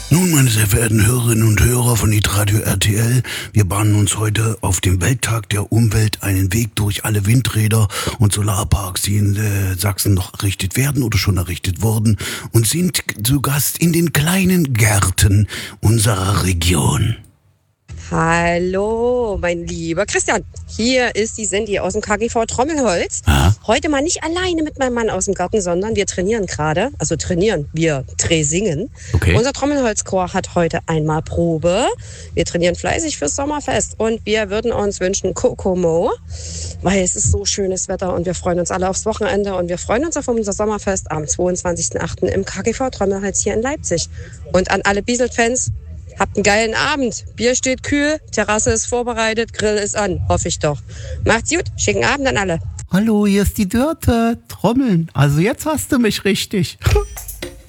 Nun, meine sehr verehrten Hörerinnen und Hörer von Hitradio RTL, wir bahnen uns heute auf dem Welttag der Umwelt einen Weg durch alle Windräder und Solarparks, die in Sachsen noch errichtet werden oder schon errichtet wurden, und sind zu Gast in den kleinen Gärten unserer Region. Hallo, mein lieber Christian. Hier ist die Sandy aus dem KGV Trommelholz. Aha. Heute mal nicht alleine mit meinem Mann aus dem Garten, sondern wir trainieren gerade. Also wir singen. Okay. Unser Trommelholzchor hat heute einmal Probe. Wir trainieren fleißig fürs Sommerfest und wir würden uns wünschen Kokomo, weil es ist so schönes Wetter und wir freuen uns alle aufs Wochenende und wir freuen uns auf unser Sommerfest am 22.08. im KGV Trommelholz hier in Leipzig. Und an alle Bieselt-Fans, habt einen geilen Abend. Bier steht kühl, Terrasse ist vorbereitet, Grill ist an, hoffe ich doch. Macht's gut, schicken Abend an alle. Hallo, hier ist die Dörte. Trommeln. Also jetzt hast du mich richtig.